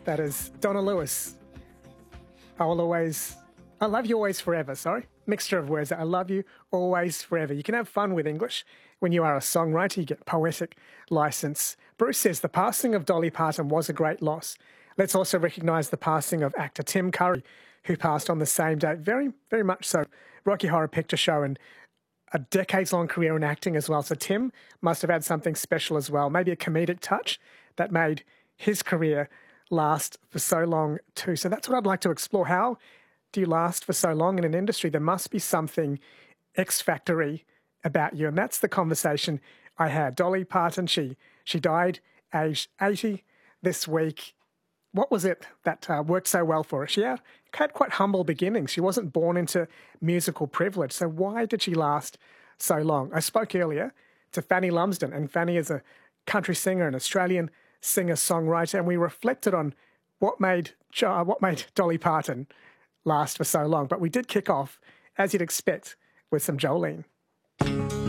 That is Donna Lewis. I love you always forever, sorry. Mixture of words. I love you always forever. You can have fun with English. When you are a songwriter, you get poetic license. Bruce says the passing of Dolly Parton was a great loss. Let's also recognise the passing of actor Tim Curry, who passed on the same day. Very, very much so. Rocky Horror Picture Show and a decades-long career in acting as well. So Tim must have had something special as well, maybe a comedic touch that made his career last for so long too. So that's what I'd like to explore. How do you last for so long in an industry? There must be something X-factory about you. And that's the conversation I had. Dolly Parton, she died aged 80 this week. What was it that worked so well for her? She had quite humble beginnings. She wasn't born into musical privilege. So why did she last so long? I spoke earlier to Fanny Lumsden, and Fanny is a country singer, an Australian singer-songwriter, and we reflected on what made Dolly Parton last for so long. But we did kick off, as you'd expect, with some Jolene.